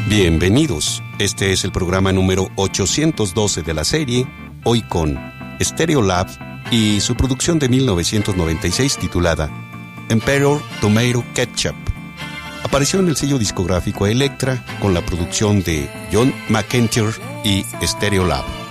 Bienvenidos, este es el programa número 812 de la serie, hoy con Stereolab y su producción de 1996 titulada Emperor Tomato Ketchup. Apareció en el sello discográfico Elektra con la producción de John McEntire y Stereolab.